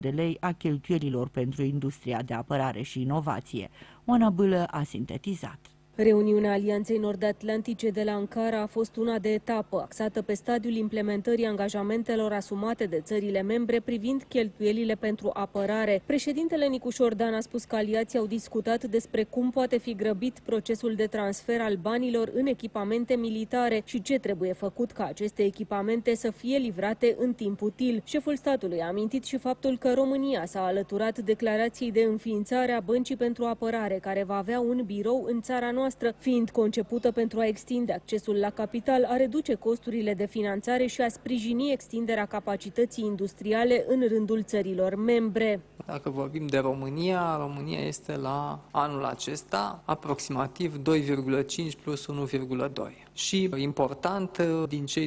de lei a cheltuielilor pentru industria de apărare și inovație. Oana Bâlă a sintetizat. Reuniunea Alianței Nord-Atlantice de la Ankara a fost una de etapă, axată pe stadiul implementării angajamentelor asumate de țările membre privind cheltuielile pentru apărare. Președintele Nicușor Dan a spus că aliații au discutat despre cum poate fi grăbit procesul de transfer al banilor în echipamente militare și ce trebuie făcut ca aceste echipamente să fie livrate în timp util. Șeful statului a amintit și faptul că România s-a alăturat declarației de înființare a Băncii pentru Apărare, care va avea un birou în țara noastră, fiind concepută pentru a extinde accesul la capital, a reduce costurile de finanțare și a sprijini extinderea capacității industriale în rândul țărilor membre. Dacă vorbim de România, România este la anul acesta aproximativ 2,5 plus 1,2. Și important, din cei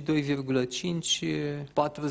2,5,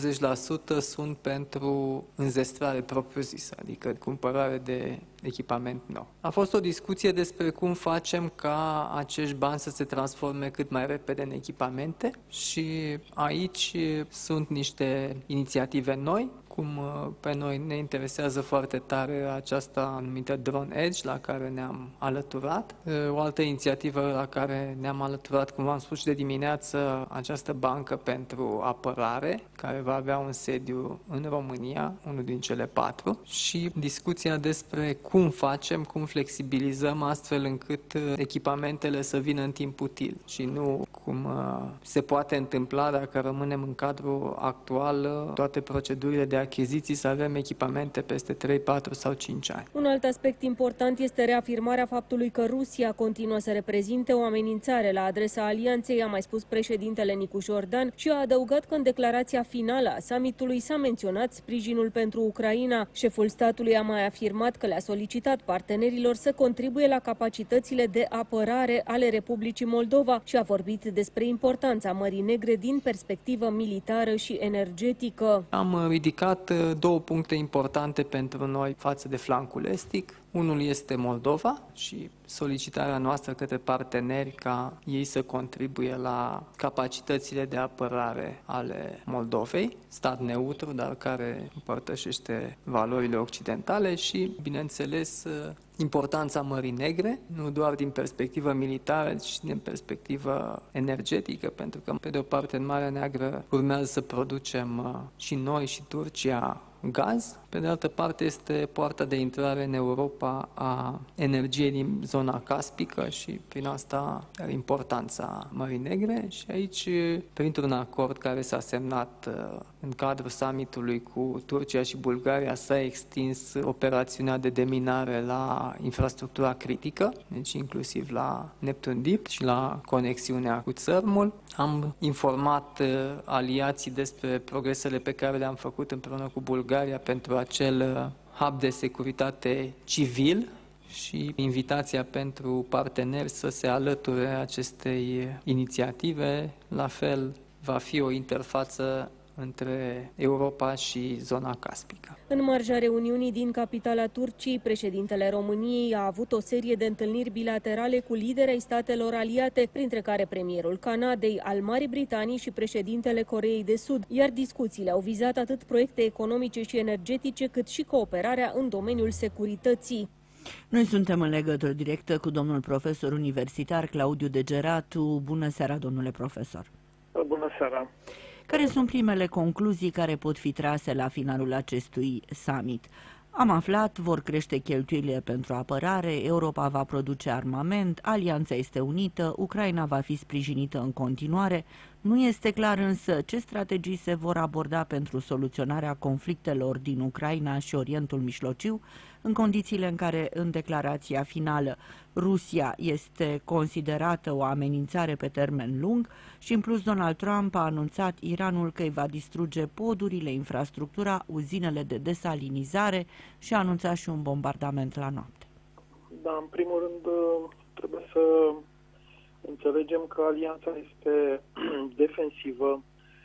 40% sunt pentru înzestrare propriu-zisă, adică cumpărare de echipament nou. A fost o discuție despre cum facem ca acești bani să se transforme cât mai repede în echipamente și aici sunt niște inițiative noi, cum pe noi ne interesează foarte tare aceasta numită Drone Edge, la care ne-am alăturat. O altă inițiativă la care ne-am alăturat, cum v-am spus și de dimineață, această bancă pentru apărare, care va avea un sediu în România, unul din cele 4, și discuția despre cum facem, cum flexibilizăm astfel încât echipamentele să vină în timp util și nu cum se poate întâmpla dacă rămânem în cadrul actual, toate procedurile de achiziții, să avem echipamente peste 3, 4 sau 5 ani. Un alt aspect important este reafirmarea faptului că Rusia continuă să reprezinte o amenințare la adresa alianței, a mai spus președintele Nicușor Dan și a adăugat că în declarația finală a summitului s-a menționat sprijinul pentru Ucraina. Șeful statului a mai afirmat că le-a solicitat partenerilor să contribuie la capacitățile de apărare ale Republicii Moldova și a vorbit despre importanța Mării Negre din perspectivă militară și energetică. Am ridicat 2 puncte importante pentru noi față de flancul estic. Unul este Moldova și solicitarea noastră către parteneri ca ei să contribuie la capacitățile de apărare ale Moldovei, stat neutru, dar care împărtășește valorile occidentale și, bineînțeles, importanța Mării Negre, nu doar din perspectivă militară, ci și din perspectivă energetică, pentru că, pe de o parte, în Marea Neagră urmează să producem și noi și Turcia gaz, pe de altă parte este poarta de intrare în Europa a energiei din zona caspică și prin asta importanța Mării Negre și aici, printr-un acord care s-a semnat în cadrul summitului cu Turcia și Bulgaria, s-a extins operațiunea de deminare la infrastructura critică, deci inclusiv la Neptun Deep și la conexiunea cu țărmul. Am informat aliații despre progresele pe care le-am făcut împreună cu Bulgaria pentru acel hub de securitate civil și invitația pentru parteneri să se alăture acestei inițiative. La fel, va fi o interfață între Europa și zona caspică. În marja reuniunii din capitala Turciei, președintele României a avut o serie de întâlniri bilaterale cu lideri ai statelor aliate, printre care premierul Canadei, al Marii Britanii și președintele Coreei de Sud, iar discuțiile au vizat atât proiecte economice și energetice, cât și cooperarea în domeniul securității. Noi suntem în legătură directă cu domnul profesor universitar Claudiu Degeratu. Bună seara, domnule profesor! Bună seara! Care sunt primele concluzii care pot fi trase la finalul acestui summit? Am aflat, vor crește cheltuielile pentru apărare, Europa va produce armament, Alianța este unită, Ucraina va fi sprijinită în continuare. Nu este clar însă ce strategii se vor aborda pentru soluționarea conflictelor din Ucraina și Orientul Mijlociu, în condițiile în care, în declarația finală, Rusia este considerată o amenințare pe termen lung și, în plus, Donald Trump a anunțat Iranul că îi va distruge podurile, infrastructura, uzinele de desalinizare și a anunțat și un bombardament la noapte. Da, în primul rând trebuie să înțelegem că alianța este defensivă,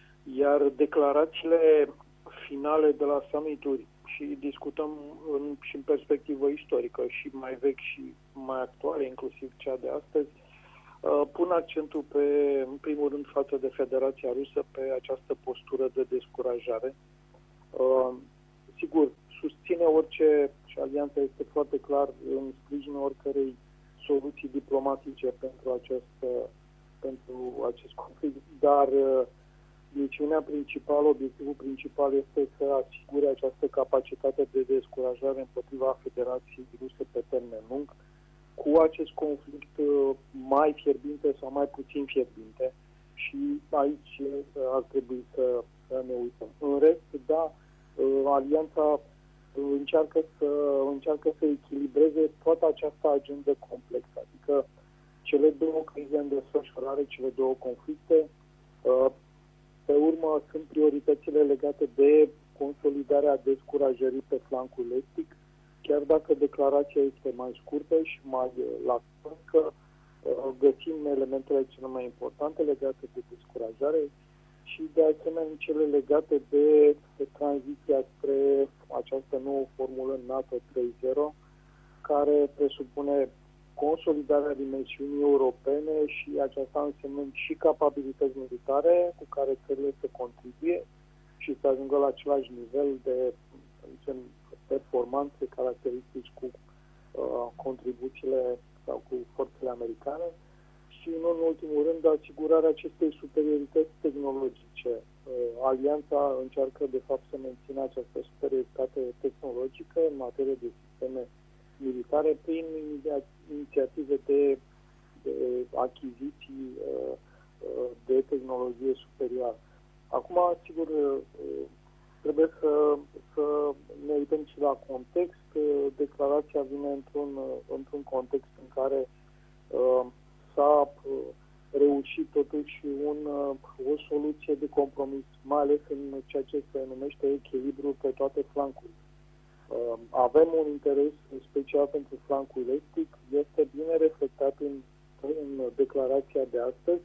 iar declarațiile finale de la summituri, și discutăm și în perspectivă istorică, și mai vechi și mai actuale, inclusiv cea de astăzi, pun accentul în primul rând față de Federația Rusă, pe această postură de descurajare. Sigur, și alianța este foarte clar în sprijinul oricărei soluții diplomatice pentru acest conflict, dar obiectivul principal este să asigure această capacitate de descurajare împotriva Federației Ruse pe termen lung, cu acest conflict mai fierbinte sau mai puțin fierbinte, și aici ar trebui să ne uităm. În rest, da, alianța încearcă să echilibreze toată această agendă complexă, adică cele două crize în desfășurare, cele două conflicte. Pe urmă sunt prioritățile legate de consolidarea descurajării pe flancul estic, chiar dacă declarația este mai scurtă și mai laconică, găsim elementele cele mai importante legate de descurajare și de asemenea cele legate de tranziția spre această nouă formulă NATO 3.0, care presupune consolidarea dimensiunii europene și aceasta însemnând și capabilități militare cu care țările să contribuie și să ajungă la același nivel de performanțe caracteristici cu contribuțiile sau cu forțele americane și, în ultimul rând, asigurarea acestei superiorități tehnologice. Alianța încearcă, de fapt, să mențină această superioritate tehnologică în materie de sisteme militare prin inițiative de achiziții de tehnologie superioară. Acum, sigur, trebuie să ne uităm și la context. Declarația vine într-un context în care s-a reușit totuși o soluție de compromis, mai ales în ceea ce se numește echilibru pe toate flancurile. Avem un interes special pentru flancul estic, este bine reflectat în declarația de astăzi,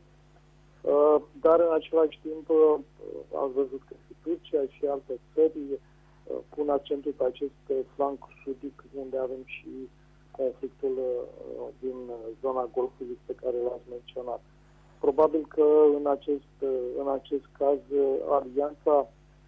dar în același timp ați văzut că și Turcia și alte țări pun accentul pe acest flanc sudic, unde avem și conflictul din zona Golfului pe care l-ați menționat. Probabil că în acest caz alianța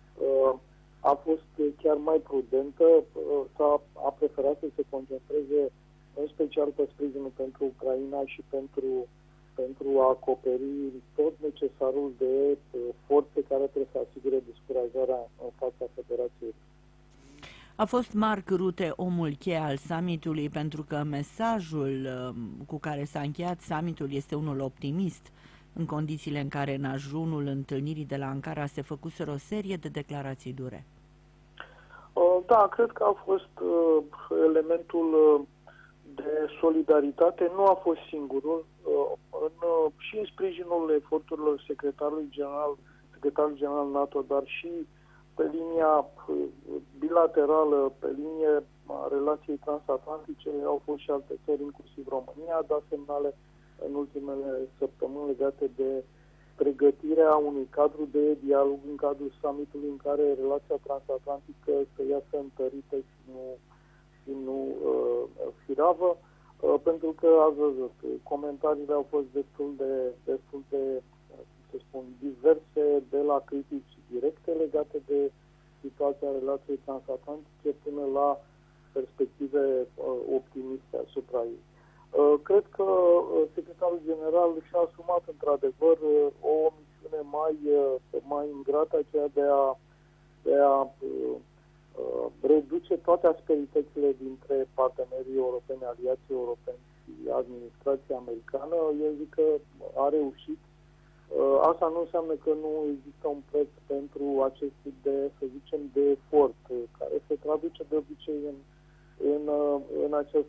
a fost chiar mai prudentă, a preferat să se concentreze în special pe sprijinul pentru Ucraina și pentru a acoperi tot necesarul de forțe care trebuie să asigure descurajarea în fața Federației. A fost Mark Rutte omul cheie al summitului, pentru că mesajul cu care s-a încheiat summitul este unul optimist, în condițiile în care în ajunul întâlnirii de la Ankara se făcuseră o serie de declarații dure. Da, cred că a fost elementul de solidaritate, nu a fost singurul, și în sprijinul eforturilor secretarului general NATO, dar și pe linia bilaterală, pe linie a relației transatlantice, au fost și alte țări, inclusiv România, a dat semnale în ultimele săptămâni legate de pregătirea unui cadru de dialog în cadrul summitului în care relația transatlantică să iasă întărită și nu firavă, pentru că ați văzut, comentariile au fost destul de să spun, diverse, de la critici directe legate de situația relației transatlantice până la perspective optimiste asupra ei. Cred că secretarul general și-a asumat într-adevăr o misiune mai ingrată, aceea de a reduce toate asperitățile dintre partenerii europeni, aliații europeni și administrația americană. Eu zic că a reușit. Asta nu înseamnă că nu există un preț pentru acest tip de, să zicem, de efort, care se traduce de obicei în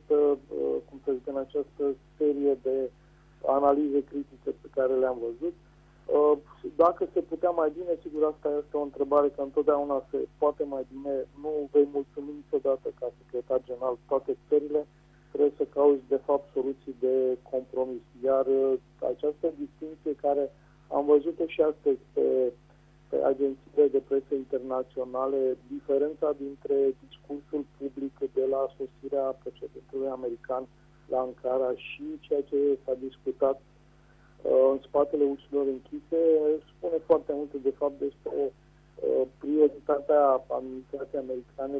această serie de analize critice pe care le-am văzut. Dacă se putea mai bine, sigur, asta este o întrebare, că întotdeauna se poate mai bine. Nu vei mulțumi niciodată ca secretar general toate țările, trebuie să cauți, de fapt, soluții de compromis. Iar această distinție care am văzut-o și astăzi pe agențiile de presă internaționale, diferența dintre discursul public de la sosirea președintelui american la Ankara și ceea ce s-a discutat în spatele ușilor închise, spune foarte multe, de fapt, despre prioritatea administrației americane